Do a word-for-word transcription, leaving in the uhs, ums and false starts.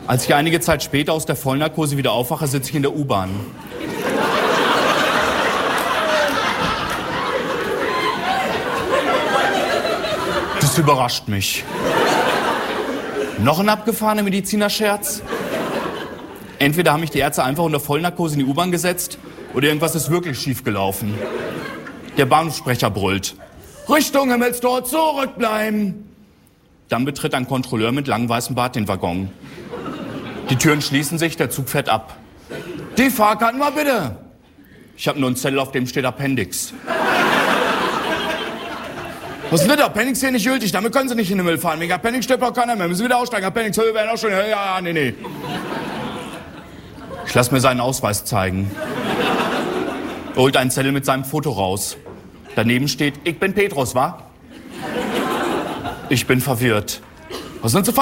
Als ich einige Zeit später aus der Vollnarkose wieder aufwache, sitze ich in der U-Bahn. Das überrascht mich. Noch ein abgefahrener Medizinerscherz? Entweder haben mich die Ärzte einfach unter Vollnarkose in die U-Bahn gesetzt oder irgendwas ist wirklich schiefgelaufen. Der Bahnhofssprecher brüllt: Richtung Himmelstor, zurückbleiben! Dann betritt ein Kontrolleur mit langem weißem Bart den Waggon. Die Türen schließen sich, der Zug fährt ab. Die Fahrkarten mal bitte! Ich habe nur einen Zettel, auf dem steht Appendix. Was ist denn das? Appendix hier nicht gültig, damit können Sie nicht in den Müll fahren. Wegen Appendix steht auch keiner mehr. Müssen Sie wieder aussteigen. Appendix, wir werden auch schon. Ja, ja, nee, nee. Ich lasse mir seinen Ausweis zeigen. Er holt einen Zettel mit seinem Foto raus. Daneben steht: Ich bin Petrus, wa? Ich bin verwirrt. Was sind Sie